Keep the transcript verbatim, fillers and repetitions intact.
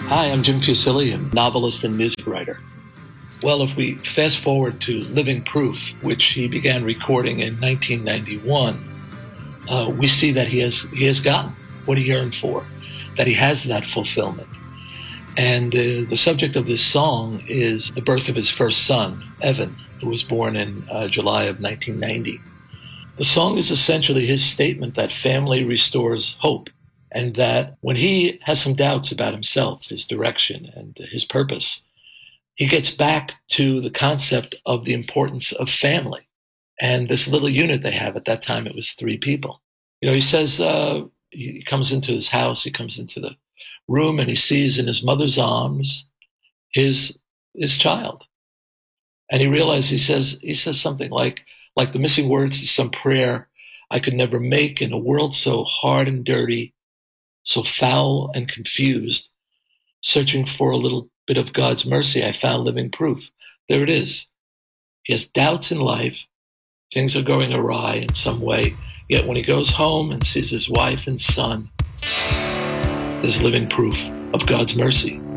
Hi, I'm Jim Fusilli, a novelist and music writer. Well, if we fast forward to Living Proof, which he began recording in nineteen ninety-one, uh, we see that he has he has gotten what he yearned for, that he has that fulfillment. And uh, the subject of this song is the birth of his first son, Evan, who was born in uh, July of nineteen ninety. The song is essentially his statement that family restores hope, and that when he has some doubts about himself, his direction, and his purpose, he gets back to the concept of the importance of family. And this little unit they have, at that time, it was three people. You know, he says, uh, he comes into his house, he comes into the room, and he sees in his mother's arms his his child. And he realizes, he says, he says something like, like the missing words to some prayer I could never make in a world so hard and dirty, so foul and confused, searching for a little bit of God's mercy, I found living proof. There it is. He has doubts in life. Things are going awry in some way. Yet when he goes home and sees his wife and son, there's living proof of God's mercy.